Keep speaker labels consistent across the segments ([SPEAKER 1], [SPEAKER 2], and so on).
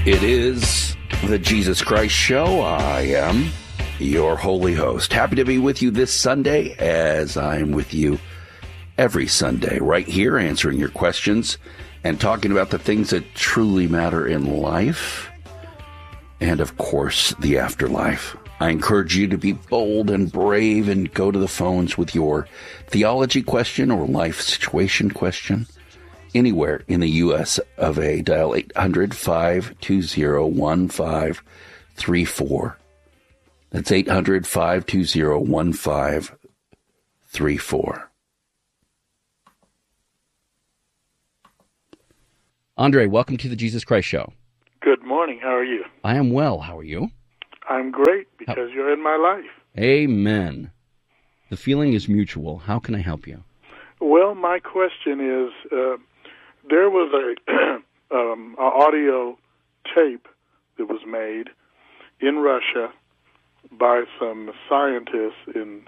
[SPEAKER 1] It is the Jesus Christ Show. I am your holy host. Happy to be with you this Sunday, as I'm with you every Sunday, right here, answering your questions and talking about the things that truly matter in life and, of course, the afterlife. I encourage you to be bold and brave and go to the phones with your theology question or life situation question. Anywhere in the U.S. of A, dial 800-520-1534. That's 800-520-1534.
[SPEAKER 2] Andre, welcome to the Jesus Christ Show.
[SPEAKER 3] Good morning. How are you?
[SPEAKER 2] I am well. How are you?
[SPEAKER 3] I'm great because you're in my life. Amen.
[SPEAKER 2] The feeling is mutual. How can I help you?
[SPEAKER 3] Well, my question is, there was a audio tape that was made in Russia by some scientists, and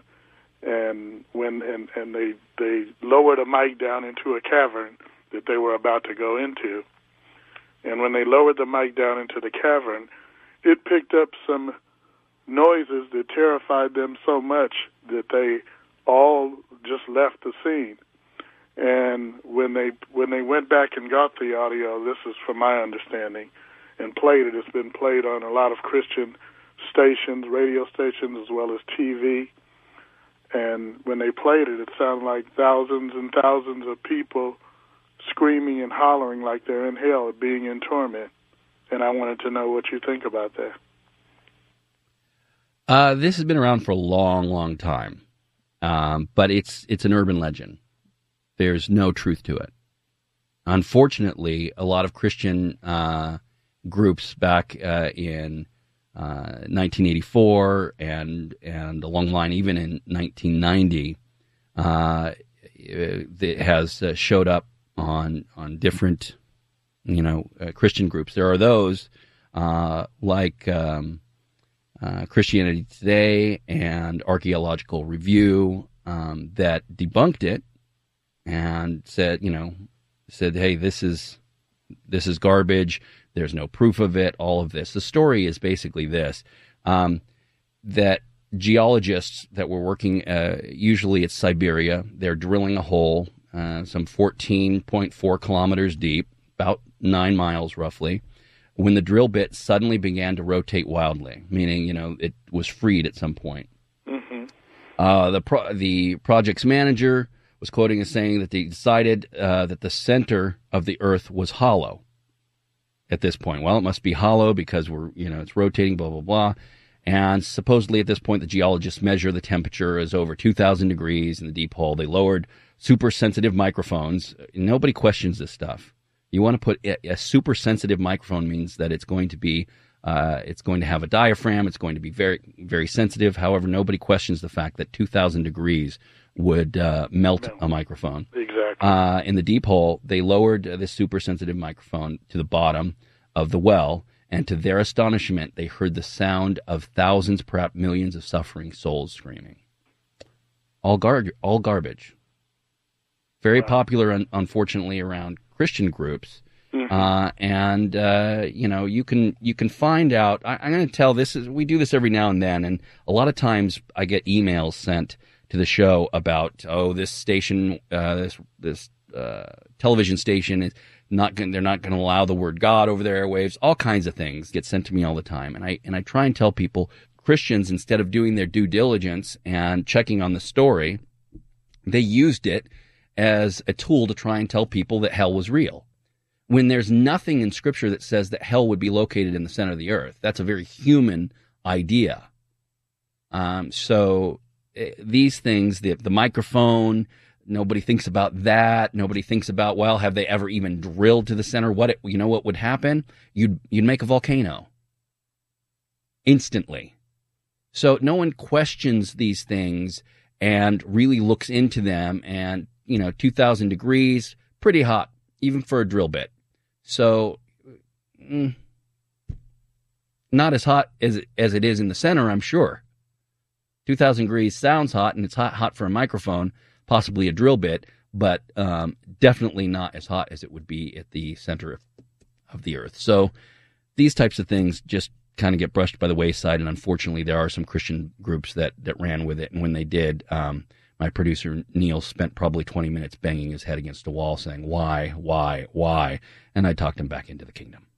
[SPEAKER 3] they lowered a mic down into a cavern that they were about to go into. And when they lowered the mic down into the cavern, it picked up some noises that terrified them so much that they all just left the scene. And when they went back and got the audio, this is from my understanding, and played it, it's been played on a lot of Christian stations, radio stations, as well as TV. And when they played it, it sounded like thousands and thousands of people screaming and hollering like they're in hell, being in torment. And I wanted to know what you think about that.
[SPEAKER 2] This has been around for a long, long time, but it's an urban legend. There's no truth to it. Unfortunately, a lot of Christian groups back in 1984 and along the line even in 1990 that has showed up on different Christian groups. There are those like Christianity Today and Archaeological Review that debunked it and said, hey, this is garbage. There's no proof of it. All of this. The story is basically this: that geologists that were working, usually it's Siberia, they're drilling a hole some 14.4 kilometers deep, about 9 miles roughly, when the drill bit suddenly began to rotate wildly, meaning it was freed at some point. Mm-hmm. The project's manager was quoting as saying that they decided that the center of the Earth was hollow at this point. Well, it must be hollow because it's rotating, blah, blah, blah. And supposedly at this point, the geologists measure the temperature is over 2,000 degrees in the deep hole. They lowered super sensitive microphones. Nobody questions this stuff. You want to put a super sensitive microphone means that it's going to be, it's going to have a diaphragm. It's going to be very, very sensitive. However, nobody questions the fact that 2,000 degrees would melt a microphone.
[SPEAKER 3] Exactly.
[SPEAKER 2] In the deep hole, they lowered this super sensitive microphone to the bottom of the well, and to their astonishment, they heard the sound of thousands, perhaps millions of suffering souls screaming. All garbage. Very popular, unfortunately, around Christian groups. Mm-hmm. You can find out. I'm going to tell we do this every now and then, and a lot of times I get emails sent to the show about, this station, this television station is they're not going to allow the word God over their airwaves. All kinds of things get sent to me all the time, and I try and tell people, Christians, instead of doing their due diligence and checking on the story, they used it as a tool to try and tell people that hell was real, when there's nothing in Scripture that says that hell would be located in the center of the earth. That's a very human idea. So these things, the microphone, nobody thinks about that. Nobody thinks about, well, have they ever even drilled to the center? What would happen? You'd make a volcano instantly. So no one questions these things and really looks into them. And 2,000 degrees, pretty hot, even for a drill bit. So not as hot as it is in the center, I'm sure. 2,000 degrees sounds hot, and it's hot for a microphone, possibly a drill bit, but definitely not as hot as it would be at the center of the Earth. So these types of things just kind of get brushed by the wayside, and unfortunately there are some Christian groups that ran with it, and when they did, my producer Neil spent probably 20 minutes banging his head against a wall saying, why? And I talked him back into the kingdom.